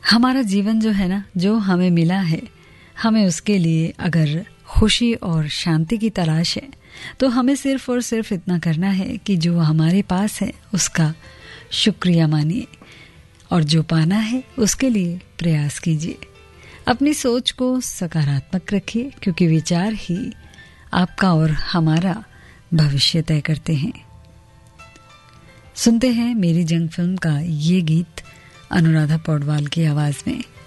हमारा जीवन जो है ना, जो हमें मिला है, हमें उसके लिए अगर खुशी और शांति की तलाश है तो हमें सिर्फ और सिर्फ इतना करना है कि जो हमारे पास है उसका शुक्रिया मानिए और जो पाना है उसके लिए प्रयास कीजिए। अपनी सोच को सकारात्मक रखिए क्योंकि विचार ही आपका और हमारा भविष्य तय करते हैं। सुनते हैं मेरी जंग फिल्म का ये गीत अनुराधा पौडवाल की आवाज में।